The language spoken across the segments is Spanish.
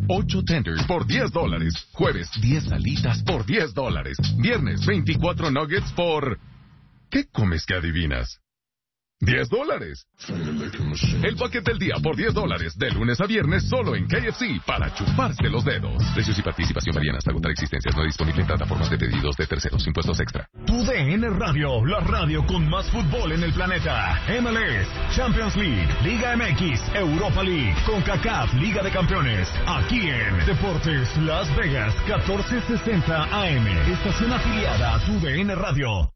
8 tenders por $10. Jueves, 10 alitas por $10. Viernes, 24 nuggets por... ¿Qué comes que adivinas? $10. El paquete del día por $10. De lunes a viernes solo en KFC para chuparse los dedos. Precios y participación varían hasta agotar existencias. No disponible en plataformas de pedidos de terceros. Impuestos extra. Tu DN Radio, la radio con más fútbol en el planeta. MLS, Champions League, Liga MX, Europa League, CONCACAF, Liga de Campeones. Aquí en Deportes Las Vegas, 1460 AM. Estación afiliada a tu DN Radio.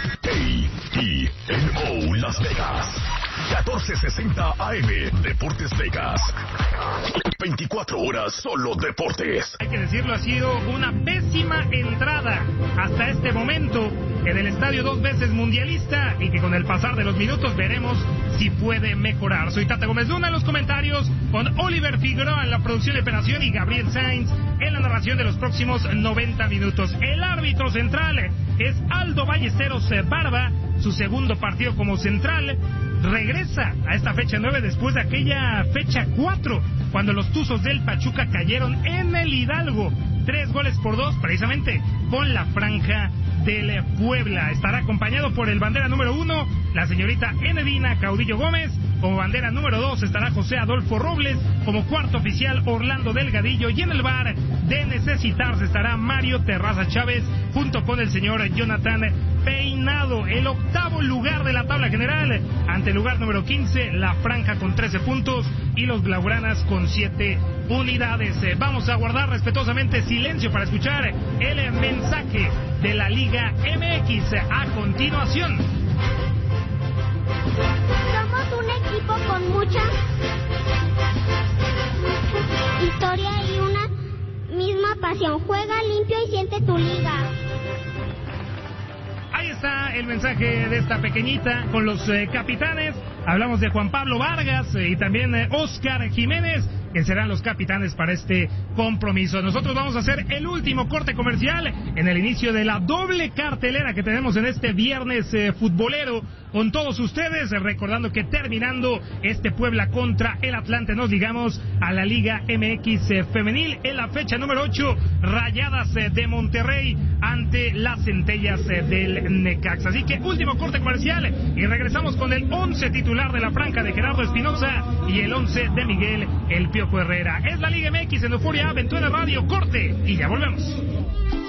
KENO Las Vegas, 1460 AM, Deportes Vegas. 24 horas solo deportes. Hay que decirlo, ha sido una pésima entrada hasta este momento en el estadio 2 veces mundialista y que con el pasar de los minutos veremos si puede mejorar. Soy Tata Gómez Luna en los comentarios, con Oliver Figueroa en la producción de operación y Gabriel Sainz en la narración de los próximos 90 minutos. El árbitro central es Aldo Ballesteros Barba, su segundo partido como central. Regresa a esta fecha 9 después de aquella fecha 4, cuando los Tuzos del Pachuca cayeron en el Hidalgo 3-2, precisamente con la franja del Puebla. Estará acompañado por el bandera número 1, la señorita Enedina Caudillo Gómez. Como bandera número 2 estará José Adolfo Robles. Como cuarto oficial, Orlando Delgadillo. Y en el bar de necesitarse estará Mario Terraza Chávez, junto con el señor Jonathan Peinado. El octavo lugar de la tabla general, ante el lugar número 15, la franja con 13 puntos y los blaugranas con 7 unidades. Vamos a guardar respetuosamente silencio para escuchar el mensaje de la Liga MX a continuación. Somos un equipo con mucha historia y una misma pasión. Juega limpio y siente tu liga. Ahí está el mensaje de esta pequeñita con los capitanes. Hablamos de Juan Pablo Vargas y también Oscar Jiménez, que serán los capitanes para este compromiso. Nosotros vamos a hacer el último corte comercial en el inicio de la doble cartelera que tenemos en este viernes futbolero con todos ustedes, recordando que terminando este Puebla contra el Atlante, nos digamos a la Liga MX femenil en la fecha número 8, Rayadas de Monterrey ante las Centellas del Necaxa. Así que último corte comercial y regresamos con el 11 titular de la franja de Gerardo Espinoza y el 11 de Miguel El Piojo Herrera. Es la Liga MX en Euforia Aventura Radio. Corte y ya volvemos.